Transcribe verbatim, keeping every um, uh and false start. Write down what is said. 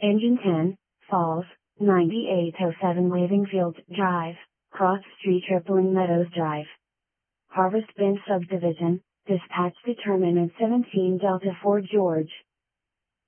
Engine ten, Falls, ninety-eight oh seven Waving Fields Drive, Cross Street Tripling Meadows Drive. Harvest Bend Subdivision, Dispatch Determinant seventeen Delta four George.